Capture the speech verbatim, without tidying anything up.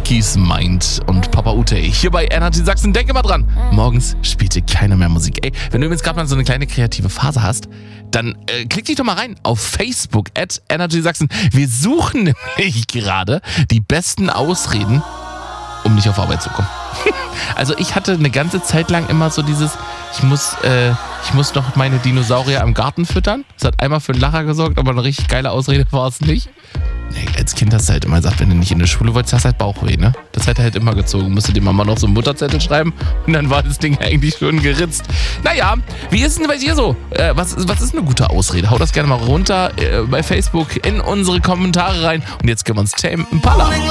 Keys Mind und Papa Ute. Hier bei Energy Sachsen. Denke mal dran, morgens spielt hier keiner mehr Musik. Ey, wenn du jetzt gerade mal so eine kleine kreative Phase hast, dann äh, klick dich doch mal rein auf Facebook at Energy Sachsen. Wir suchen nämlich gerade die besten Ausreden, um nicht auf Arbeit zu kommen. Also ich hatte eine ganze Zeit lang immer so dieses, ich muss, äh, ich muss noch meine Dinosaurier im Garten füttern. Das hat einmal für einen Lacher gesorgt, aber eine richtig geile Ausrede war es nicht. Nee, als Kind hast du halt immer gesagt, wenn du nicht in der Schule wolltest, hast du halt Bauchweh, ne? Das hat er halt immer gezogen. Musste die Mama noch so einen Mutterzettel schreiben und dann war das Ding eigentlich schon geritzt. Naja, wie ist denn bei dir so? Äh, was, was ist eine gute Ausrede? Hau das gerne mal runter äh, bei Facebook in unsere Kommentare rein. Und jetzt können wir uns Tame Impala.